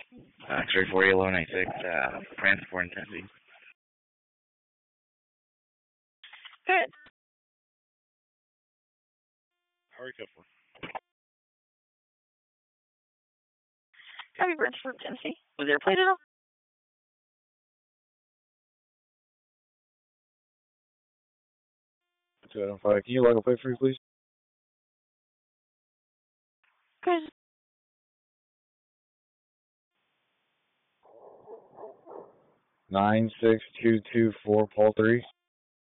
X-ray 4 Yellow 96, transport in Tennessee. Good. Hurry up for. Copy, Brentford, Tennessee. Was there a plate at all? Can you log a plate for me, please? Good. 96224 Paul 3.